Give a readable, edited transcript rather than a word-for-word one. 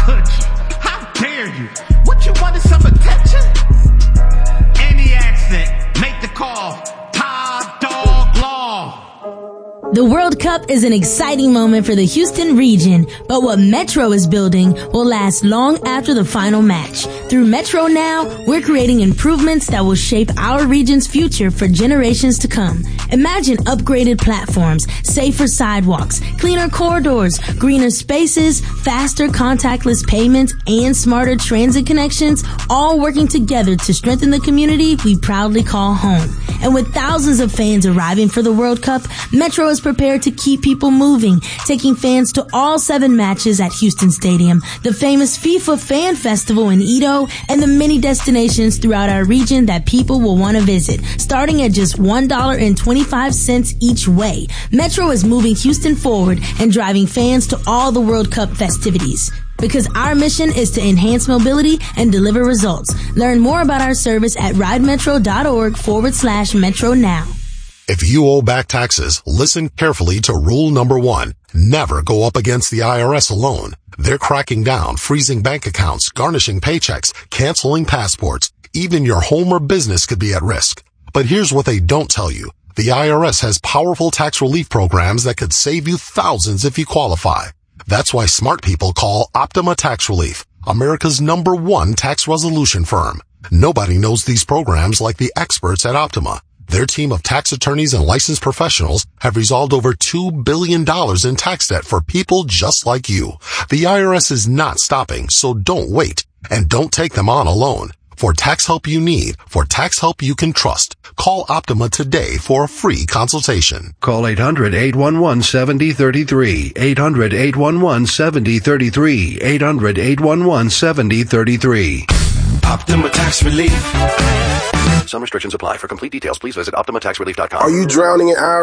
could you? How dare you? What you wanted, some attention? Any accent, make the call. Top Dog Law. The World Cup is an exciting moment for the Houston region, but what Metro is building will last long after the final match. Through Metro Now, we're creating improvements that will shape our region's future for generations to come. Imagine upgraded platforms, safer sidewalks, cleaner corridors, greener spaces, faster contactless payments, and smarter transit connections, all working together to strengthen the community we proudly call home. And with thousands of fans arriving for the World Cup, Metro is prepared to keep people moving, taking fans to all 7 matches at Houston Stadium, the famous FIFA Fan Festival in Edo, and the many destinations throughout our region that people will want to visit, starting at just $1.25 each way. Metro is moving Houston forward and driving fans to all the World Cup festivities. Because our mission is to enhance mobility and deliver results. Learn more about our service at ridemetro.org/Metro Now. If you owe back taxes, listen carefully to rule number 1. Never go up against the IRS alone. They're cracking down, freezing bank accounts, garnishing paychecks, canceling passports. Even your home or business could be at risk. But here's what they don't tell you. The IRS has powerful tax relief programs that could save you thousands if you qualify. That's why smart people call Optima Tax Relief, America's #1 tax resolution firm. Nobody knows these programs like the experts at Optima. Their team of tax attorneys and licensed professionals have resolved over $2 billion in tax debt for people just like you. The IRS is not stopping, so don't wait. And don't take them on alone. For tax help you need, for tax help you can trust, call Optima today for a free consultation. Call 800-811-7033. 800-811-7033. 800-811-7033. Optima Tax Relief. Some restrictions apply. For complete details, please visit OptimaTaxRelief.com. Are you drowning in